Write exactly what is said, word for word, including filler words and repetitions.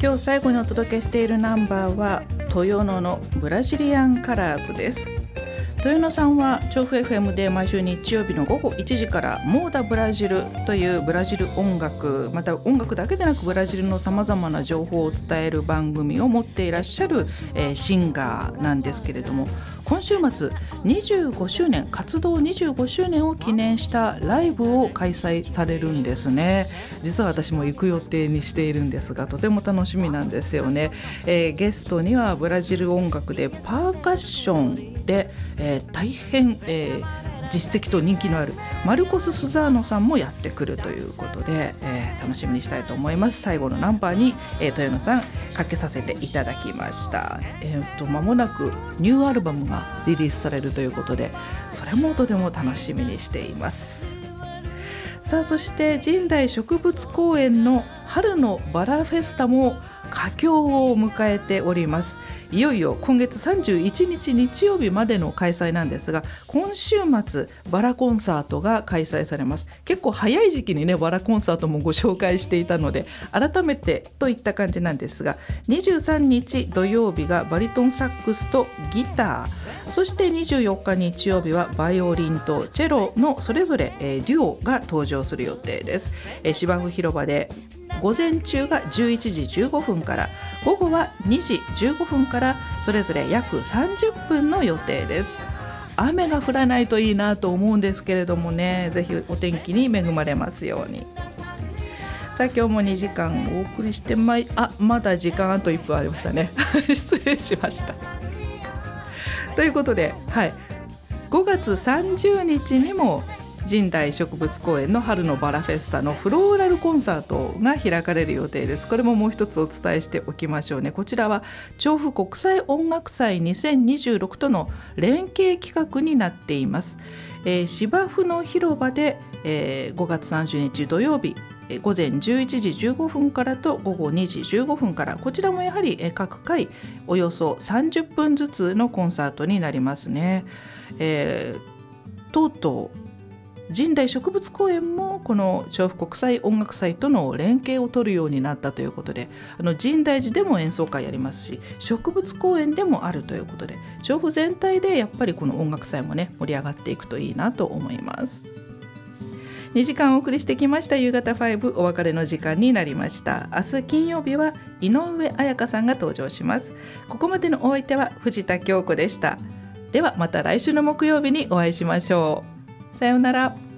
今日最後にお届けしているナンバーは豊野のブラジリアンカラーズです。豊野さんは調布 エフエム で毎週日曜日の午後いちじからモーダブラジルというブラジル音楽、また音楽だけでなくブラジルのさまざまな情報を伝える番組を持っていらっしゃる、えー、シンガーなんですけれども、今週末にじゅうごしゅうねん活動にじゅうごしゅうねんを記念したライブを開催されるんですね。実は私も行く予定にしているんですが、とても楽しみなんですよね。えー、ゲストにはブラジル音楽でパーカッションで、えー、大変、えー実績と人気のあるマルコス・スザーノさんもやってくるということで、えー、楽しみにしたいと思います。最後のナンバーに、えー、豊野さんかけさせていただきました。えー、と間もなくニューアルバムがリリースされるということで、それもとても楽しみにしています。さあ、そして神代植物公園の春のバラフェスタも佳境を迎えております。いよいよ今月さんじゅういちにち日曜日までの開催なんですが、今週末バラコンサートが開催されます。結構早い時期にねバラコンサートもご紹介していたので改めてといった感じなんですが、にじゅうさんにち土曜日がバリトンサックスとギター、そしてにじゅうよっか日曜日はバイオリンとチェロのそれぞれ、えー、デュオが登場する予定です。えー、芝生広場で午前中がじゅういちじじゅうごふんから、午後はにじじゅうごふんからそれぞれ約さんじゅっぷんの予定です。雨が降らないといいなと思うんですけれどもね、ぜひお天気に恵まれますように。さあ、今日もにじかんお送りしてまいあまだ時間あといっぷんありましたね失礼しましたということで、はい、ごがつさんじゅうにちにも神代植物公園の春のバラフェスタのフローラルコンサートが開かれる予定です。これももう一つお伝えしておきましょうね。こちらは調布国際音楽祭にせんにじゅうろくとの連携企画になっています。えー、芝生の広場で、えー、ごがつさんじゅうにち土曜日午前じゅういちじじゅうごふんからと午後にじじゅうごふんから、こちらもやはり各回およそさんじゅっぷんずつのコンサートになりますね。えー、とうとう神代植物公園もこの調布国際音楽祭との連携を取るようになったということで、あの神代寺でも演奏会やりますし、植物公園でもあるということで、調布全体でやっぱりこの音楽祭もね盛り上がっていくといいなと思います。にじかんお送りしてきました夕方ご、お別れの時間になりました。明日金曜日は井上彩香さんが登場します。ここまでのお相手は藤田京子でした。ではまた来週の木曜日にお会いしましょう。さようなら。